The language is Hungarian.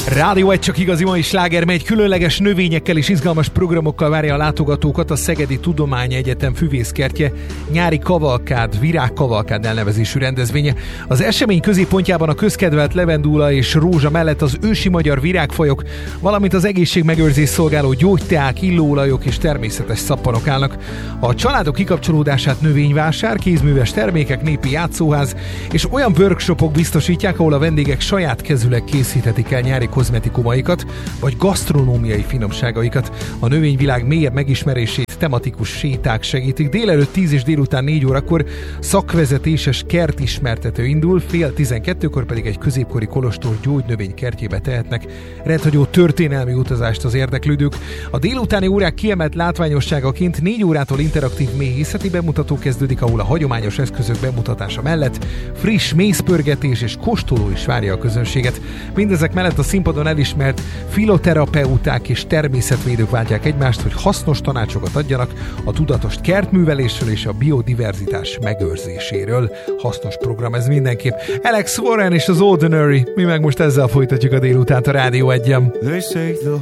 Rádió egy csak igazi mai sláger, megy különleges növényekkel és izgalmas programokkal várja a látogatókat a Szegedi Tudományegyetem füvészkertje nyári kavalkád, virágkavalkád elnevezésű rendezvénye. Az esemény középpontjában a közkedvelt levendula és rózsa mellett az ősi magyar virágfajok, valamint az egészségmegőrzés szolgáló gyógyteák, illóolajok és természetes szappanok állnak. A családok kikapcsolódását növényvásár, kézműves termékek, népi játszóház és olyan workshopok biztosítják, ahol a vendégek saját kezüleg készíthetik el nyári kozmetikumaikat, vagy gasztronómiai finomságaikat. A növényvilág mélyebb megismerését tematikus séták segítik. Délelőtt 10 és délután 4 órakor szakvezetéses kertismertető indul, fél 12-kor pedig egy középkori kolostor gyógynövény kertjébe tehetnek rendhagyó történelmi utazást az érdeklődők. A délutáni órák kiemelt látványosságaként 4 órától interaktív méhészeti bemutató kezdődik, ahol a hagyományos eszközök bemutatása mellett friss mézpörgetés és kóstoló is várja a közönséget. Mindezek mellett a színpadon elismert filoterapeuták és természetvédők váltják egymást, hogy hasznos tanácsokat adjanak a tudatos kertművelésről és a biodiverzitás megőrzéséről. Hasznos program ez mindenképp. Alex Warren és az Ordinary, mi meg most ezzel folytatjuk a délutánt a Rádió 1-en.